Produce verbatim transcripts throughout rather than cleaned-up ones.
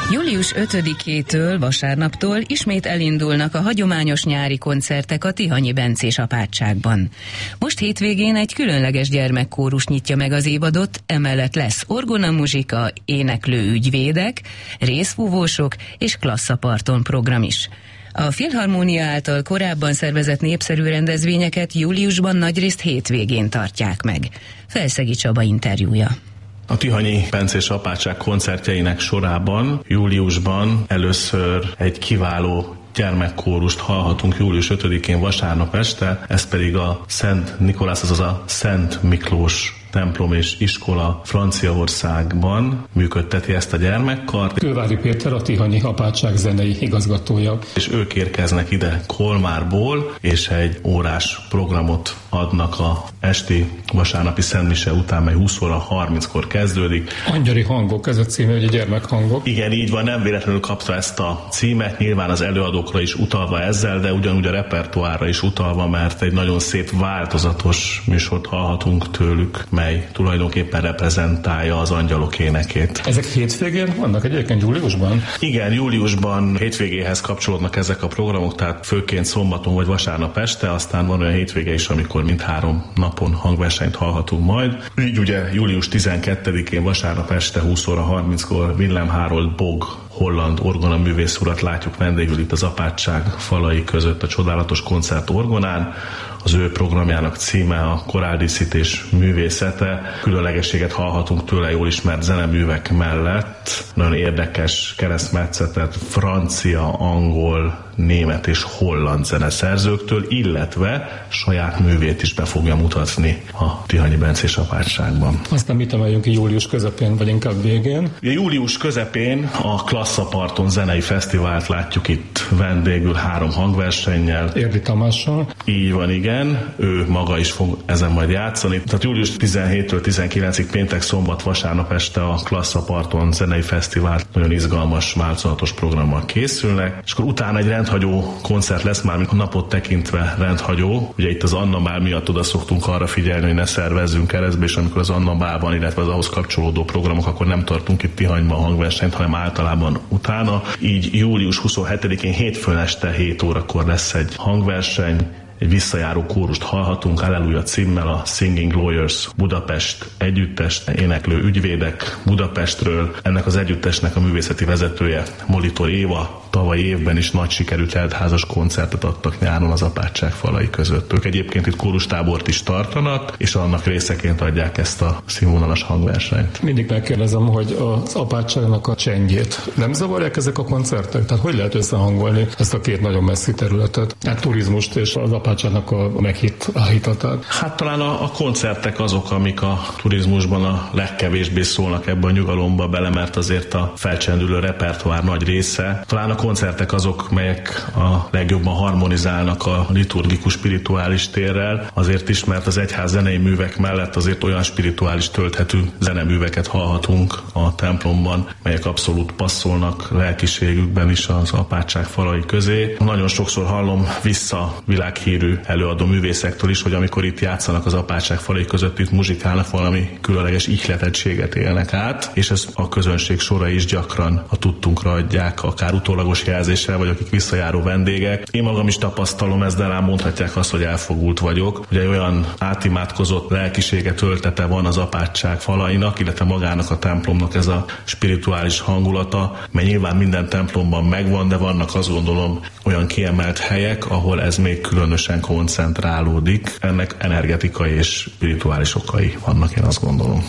július ötödikétől, vasárnaptól ismét elindulnak a hagyományos nyári koncertek a Tihanyi Bencés apátságban. Most hétvégén egy különleges gyermekkórus nyitja meg az évadot, emellett lesz orgonamuzsika, éneklő ügyvédek, részfúvósok és klasszaparton program is. A Filharmónia által korábban szervezett népszerű rendezvényeket júliusban nagyrészt hétvégén tartják meg. Felszegi Csaba interjúja. A Tihanyi Bencés apátság koncertjeinek sorában júliusban először egy kiváló gyermekkórust hallhatunk július ötödikén vasárnap este, ez pedig a Szent Nikolász, azaz a Szent Miklós templom és iskola Franciaországban működteti ezt a gyermekkart. Kővári Péter a Tihanyi apátság zenei igazgatója. És ők érkeznek ide Kolmárból, és egy órás programot adnak a esti vasárnapi szentmise után, mely húsz óra harminckor kezdődik. Angyali hangok, ez a címe, hogy a gyermekhangok. Igen, így van, nem véletlenül kapta ezt a címet, nyilván az előadókra is utalva ezzel, de ugyanúgy a repertoárra is utalva, mert egy nagyon szép változatos műsort hallhatunk tőlük, mely tulajdonképpen reprezentálja az angyalok énekét. Ezek hétvégén vannak egyébként júliusban? Igen, júliusban hétvégéhez kapcsolódnak ezek a programok, tehát főként szombaton vagy vasárnap este, aztán van olyan hétvége is, amikor mindhárom napon hangversenyt hallhatunk majd. Így ugye július tizenkettedikén vasárnap este húsz óra harminckor Willem Harold Bog holland orgonaművész urat látjuk vendégül itt az apátság falai között a csodálatos koncert orgonán. Az ő programjának címe a koráldíszítés művészete. Különlegességet hallhatunk tőle jól ismert zeneművek mellett. Nagyon érdekes keresztmetszetet francia, angol, német és holland zeneszerzőktől, illetve saját művét is be fogja mutatni a Tihanyi Bencés apátságban. Aztán mit emeljünk ki július közepén, vagy inkább végén? Július közepén a Klasszaparton zenei fesztivált látjuk itt vendégül három hangversennyel. Érdi Tamással. Így van, igen. Ő maga is fog ezen majd játszani. Tehát július tizenhétől tizenkilencig péntek, szombat, vasárnap este a Klasszaparton zenei fesztivált nagyon izgalmas, változatos programmal készülnek, és akkor utána egy rendhagyó koncert lesz, már a napot tekintve rendhagyó. Ugye itt az Anna Bál miatt oda szoktunk arra figyelni, hogy ne szervezzünk keresztbe, és amikor az Anna Bál van, illetve az ahhoz kapcsolódó programok, akkor nem tartunk itt Tihanyban hangversenyt, hanem általában utána. Így július huszonhetedikén hétfőn este hét órakor lesz egy hangverseny, egy visszajáró kórust hallhatunk, Alleluja címmel, a Singing Lawyers Budapest együttes, éneklő ügyvédek Budapestről. Ennek az együttesnek a művészeti vezetője Molitor Éva. Tavalyi évben is nagy sikerű teltházas koncertet adtak nyáron az apátság falai között. Ők egyébként itt kórustábort is tartanak, és annak részeként adják ezt a színvonalas hangversenyt. Mindig megkérdezem, hogy az apátságnak a csendjét nem zavarják ezek a koncertek? Tehát hogy lehet összehangolni ezt a két nagyon messzi területet? Hát turizmust és az apátságnak a meghitt áhítatát. Hát talán a, a koncertek azok, amik a turizmusban a legkevésbé szólnak ebbe a nyugalomba bele, mert azért a felcsendülő repertoár nagy része. Talán a koncertek azok, melyek a legjobban harmonizálnak a liturgikus spirituális térrel, azért is, mert az egyház zenei művek mellett azért olyan spirituális tölthető zeneműveket hallhatunk a templomban, melyek abszolút passzolnak lelkiségükben is az apátság falai közé. Nagyon sokszor hallom vissza világhírű előadó művészektől is, hogy amikor itt játszanak az apátság falai között, itt muzsikálnak, valami különleges ihletettséget élnek át, és ez a közönség sorai is gyakran a tudtunkra adják, akár utólagos jelzéssel, vagy akik visszajáró vendégek. Én magam is tapasztalom ezt, de rám mondhatják azt, hogy elfogult vagyok. Ugye olyan átimádkozott lelkisége, töltete van az apátság falainak, illetve magának a templomnak ez a spirituális hangulata, mely nyilván minden templomban megvan, de vannak, azt gondolom, olyan kiemelt helyek, ahol ez még különösen koncentrálódik. Ennek energetikai és spirituális okai vannak, én azt gondolom.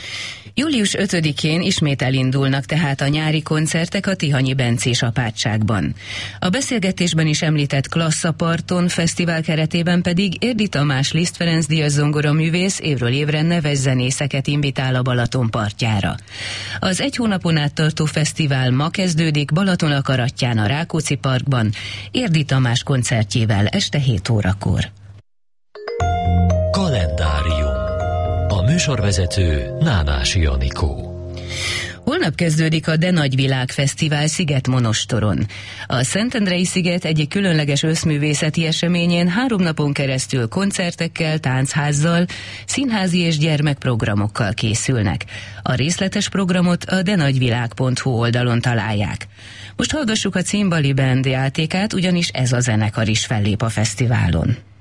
július ötödikén ismét elindulnak tehát a nyári koncertek a Tihanyi Bencés apátságban. A beszélgetésben is említett Klasszaparton fesztivál keretében pedig Érdi Tamás Liszt Ferenc Díjas zongoraművész évről évre neves zenészeket invitál a Balaton partjára. Az egy hónapon át tartó fesztivál ma kezdődik Balatonakarattyán a Rákóczi Parkban, Érdi Tamás koncertjével este hét órakor. Kalendárium. A műsorvezető Nánási Anikó. Holnap kezdődik a De Nagyvilág Fesztivál Szigetmonostoron. A Szentendrei sziget egyik különleges összművészeti eseményén három napon keresztül koncertekkel, táncházzal, színházi és gyermekprogramokkal készülnek. A részletes programot a denagyvilág pont hu oldalon találják. Most hallgassuk a Cimbali Band játékát, ugyanis ez a zenekar is fellép a fesztiválon.